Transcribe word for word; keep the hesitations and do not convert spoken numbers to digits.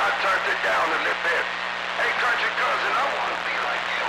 I turned it down a little bit. Hey, country cousin, I want to be like you.